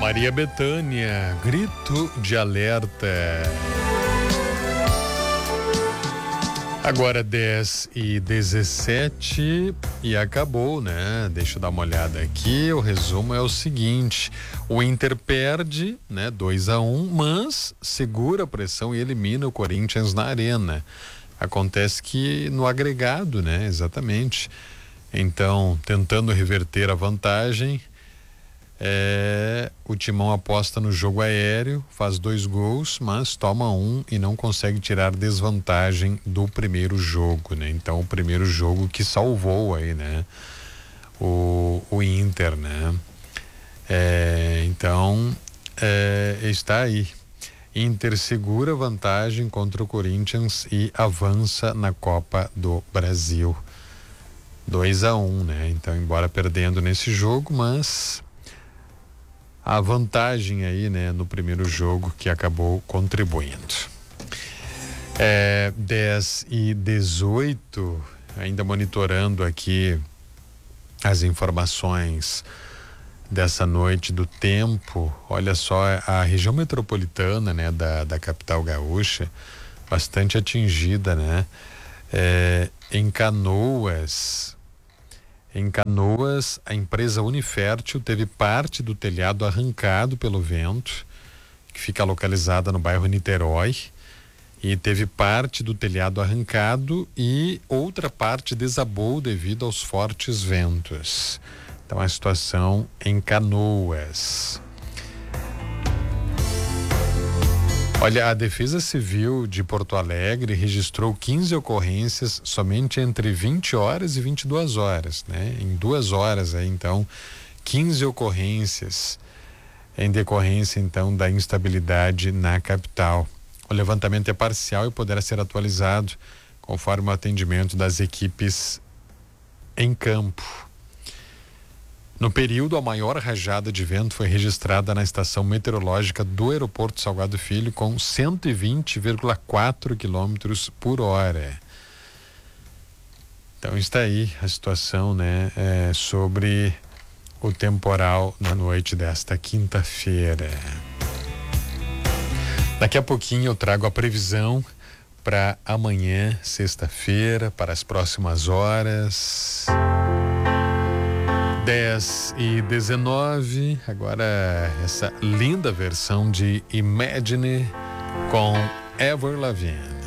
Maria Bethânia, grito de alerta. Agora 10h17 e acabou, né? Deixa eu dar uma olhada aqui. O resumo é o seguinte: o Inter perde, né? 2-1, mas segura a pressão e elimina o Corinthians na Arena. Acontece que no agregado, né? Exatamente. Então, tentando reverter a vantagem, o Timão aposta no jogo aéreo, faz 2 gols, mas toma 1 e não consegue tirar desvantagem do primeiro jogo, né? Então, o primeiro jogo que salvou aí, né? O Inter, né? Então, está aí. Inter segura vantagem contra o Corinthians e avança na Copa do Brasil. 2-1, né? Então, embora perdendo nesse jogo, mas a vantagem aí, né, no primeiro jogo que acabou contribuindo. 10h18, ainda monitorando aqui as informações dessa noite do tempo. Olha só, a região metropolitana, né, da capital gaúcha, bastante atingida, né? Em Canoas, a empresa Unifértil teve parte do telhado arrancado pelo vento, que fica localizada no bairro Niterói, e teve parte do telhado arrancado e outra parte desabou devido aos fortes ventos. Então, a situação em Canoas. Olha, a Defesa Civil de Porto Alegre registrou 15 ocorrências somente entre 20 horas e 22 horas, né? Em 2 horas aí, então, 15 ocorrências em decorrência, então, da instabilidade na capital. O levantamento é parcial e poderá ser atualizado conforme o atendimento das equipes em campo. No período, a maior rajada de vento foi registrada na estação meteorológica do Aeroporto Salgado Filho, com 120,4 quilômetros por hora. Então está aí a situação, né, sobre o temporal na noite desta quinta-feira. Daqui a pouquinho eu trago a previsão para amanhã, sexta-feira, para as próximas horas. 10h19, agora essa linda versão de Imagine com Avril Lavigne.